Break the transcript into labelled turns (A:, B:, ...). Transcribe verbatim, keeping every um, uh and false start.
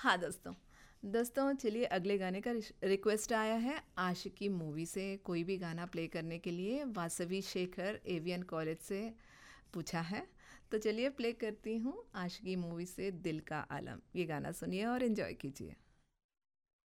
A: हाँ दोस्तों, दोस्तों चलिए अगले गाने का रिश रिक्वेस्ट आया है आशिकी मूवी से कोई भी गाना प्ले करने के लिए वासवी शेखर एवियन कॉलेज से पूछा है। तो चलिए प्ले करती हूँ आशिकी मूवी से दिल का आलम। ये गाना सुनिए और एंजॉय कीजिए।